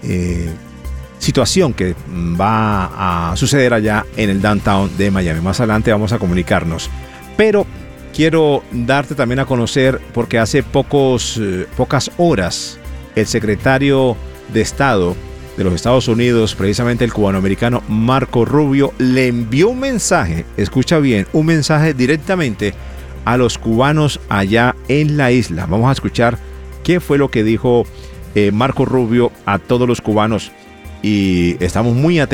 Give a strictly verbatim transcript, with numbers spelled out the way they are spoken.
eh, situación que va a suceder allá en el downtown de Miami. Más adelante vamos a comunicarnos. Pero quiero darte también a conocer, porque hace pocos, eh, pocas horas el secretario de Estado de los Estados Unidos, precisamente el cubanoamericano Marco Rubio, le envió un mensaje, escucha bien, un mensaje directamente a los cubanos allá en la isla. Vamos a escuchar qué fue lo que dijo eh, Marco Rubio a todos los cubanos y estamos muy atentos